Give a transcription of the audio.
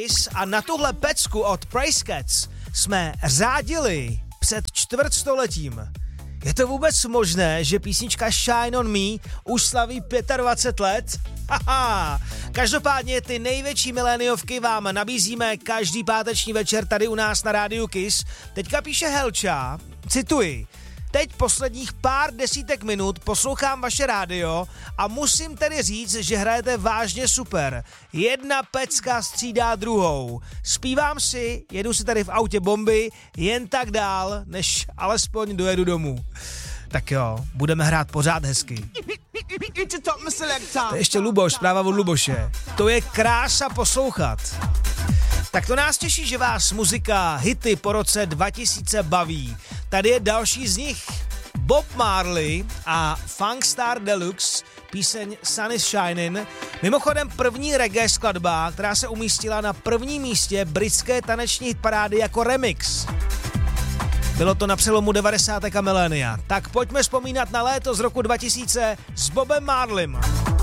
A na tuhle pecku od Praise Cats jsme řádili před čtvrtstoletím. Je to vůbec možné, že písnička Shine on Me už slaví 25 let? Haha. Každopádně ty největší miléniovky vám nabízíme každý páteční večer tady u nás na Rádiu Kiss. Teďka píše Helča, cituji: teď posledních pár desítek minut poslouchám vaše rádio a musím tedy říct, že hrajete vážně super. Jedna pecka střídá druhou. Zpívám si, jedu si tady v autě bomby, jen tak dál, než alespoň dojedu domů. Tak jo, budeme hrát pořád hezky. To je ještě Luboš, zpráva od Luboše. To je krása poslouchat. Tak to nás těší, že vás muzika, hity po roce 2000 baví. Tady je další z nich. Bob Marley a Funkstar Deluxe, píseň Sun is Shining. Mimochodem první reggae skladba, která se umístila na prvním místě britské taneční hitparády jako remix. Bylo to na přelomu 90. a milénia. Tak pojďme vzpomínat na léto z roku 2000 s Bobem Marleym.